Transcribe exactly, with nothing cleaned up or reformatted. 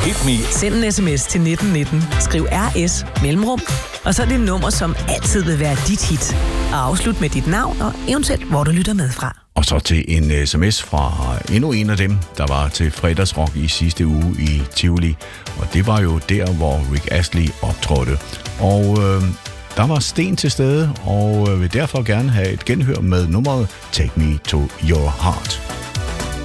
Hit me. Send en sms til nitten nitten. Skriv R S mellemrum. Og så er det nummer, som altid vil være dit hit. Og afslut med dit navn og eventuelt, hvor du lytter med fra. Og så til en sms fra endnu en af dem, der var til fredagsrock i sidste uge i Tivoli. Og det var jo der, hvor Rick Astley optrådte. Og øh, der var Sten til stede, og vil derfor gerne have et genhør med nummeret Take Me to Your Heart.